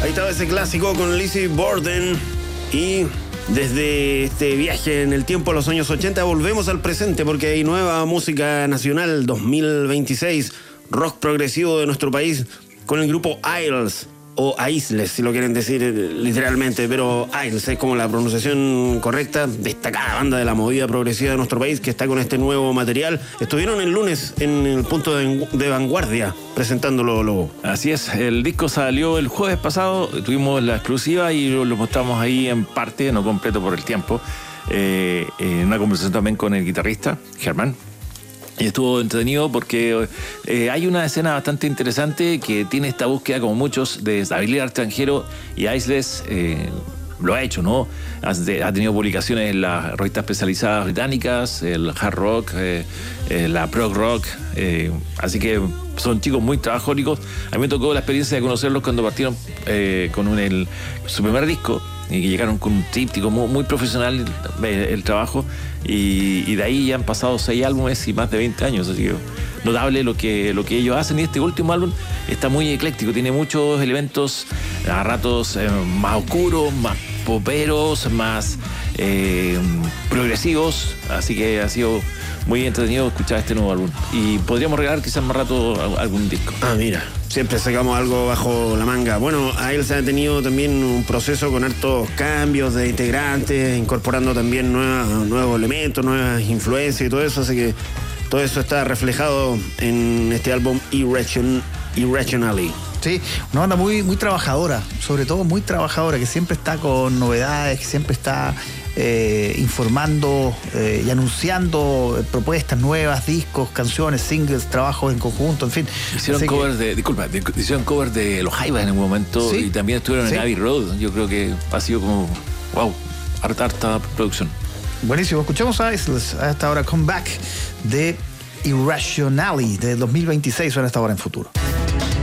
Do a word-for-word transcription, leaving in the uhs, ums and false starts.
Ahí estaba ese clásico con Lizzy Borden. Y desde este viaje en el tiempo a los años ochenta volvemos al presente porque hay nueva música nacional dos mil veintiséis, rock progresivo de nuestro país con el grupo Isles, o Aisles si lo quieren decir literalmente, pero Isles es como la pronunciación correcta. Destacada banda de la movida progresiva de nuestro país que está con este nuevo material. Estuvieron el lunes en el punto de, de Vanguardia presentándolo, Lobo. Así es, el disco salió el jueves pasado, tuvimos la exclusiva y lo, lo mostramos ahí en parte, no completo por el tiempo, eh, en una conversación también con el guitarrista Germán. Y estuvo entretenido porque eh, hay una escena bastante interesante que tiene esta búsqueda, como muchos, de estabilidad extranjero, y Aisles eh, lo ha hecho, ¿no? Ha, ha tenido publicaciones en las revistas especializadas británicas, el hard rock, eh, eh, la prog rock, eh, así que son chicos muy trabajólicos. A mí me tocó la experiencia de conocerlos cuando partieron eh, con un, el, su primer disco, y que llegaron con un tríptico muy, muy profesional el, el trabajo, y, y de ahí ya han pasado seis álbumes y más de veinte años, así que notable lo que, lo que ellos hacen. Y este último álbum está muy ecléctico, tiene muchos elementos a ratos eh, más oscuros, más poperos, más eh, progresivos, así que ha sido muy entretenido escuchar este nuevo álbum y podríamos regalar quizás más rato algún disco. Ah, mira, siempre sacamos algo bajo la manga. Bueno, a él se ha tenido también un proceso con hartos cambios de integrantes, incorporando también nuevas, nuevos elementos, nuevas influencias y todo eso, así que todo eso está reflejado en este álbum Irration, Irrationally. Sí, una banda muy, muy trabajadora, sobre todo muy trabajadora, que siempre está con novedades, que siempre está eh, informando eh, y anunciando propuestas nuevas, discos, canciones, singles, trabajos en conjunto, en fin. Hicieron covers que... de, disculpa, de, hicieron covers de Los Jaivas en algún momento, ¿sí? Y también estuvieron en ¿sí? Abbey Road. Yo creo que ha sido como, wow, harta, harta producción. Buenísimo, escuchamos a Isles a esta hora, Comeback de Irrationally de dos mil veintiséis, suena esta hora en Futuro.